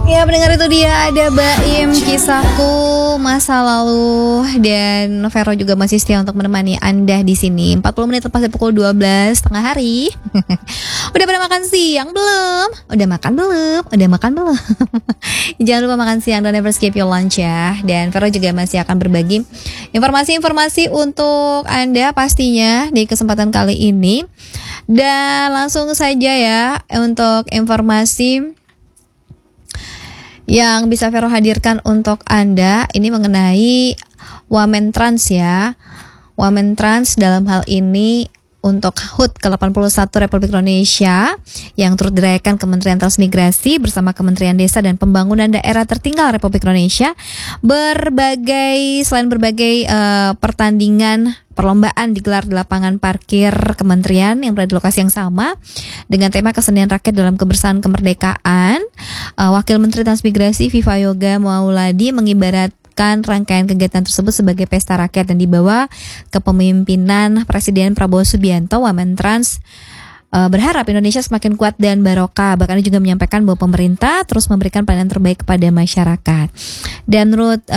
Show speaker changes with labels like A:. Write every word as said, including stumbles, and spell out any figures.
A: Ya pendengar, itu dia ada Baim, kisahku masa lalu, dan Vero juga masih setia untuk menemani Anda di sini. empat puluh menit lepas dari pukul dua belas tengah hari. Udah pada makan siang belum? Udah makan belum? Udah makan belum? Jangan lupa makan siang dan never skip your lunch ya. Dan Vero juga masih akan berbagi informasi-informasi untuk Anda pastinya di kesempatan kali ini. Dan langsung saja ya untuk informasi yang bisa Vero hadirkan untuk Anda ini mengenai Wamentrans ya. Wamentrans dalam hal ini untuk H U T ke delapan puluh satu Republik Indonesia yang turut dirayakan Kementerian Transmigrasi bersama Kementerian Desa dan Pembangunan Daerah Tertinggal Republik Indonesia. Berbagai selain berbagai uh, pertandingan perlombaan digelar di lapangan parkir kementerian yang berada di lokasi yang sama dengan tema kesenian rakyat dalam kebersamaan kemerdekaan. Uh, Wakil Menteri Transmigrasi Viva Yoga Mauladi mengibaratkan rangkaian kegiatan tersebut sebagai pesta rakyat dan dibawa kepemimpinan Presiden Prabowo Subianto. Wamentrans uh, berharap Indonesia semakin kuat dan barokah. Bahkan juga menyampaikan bahwa pemerintah terus memberikan pelayanan terbaik kepada masyarakat. Dan menurut uh,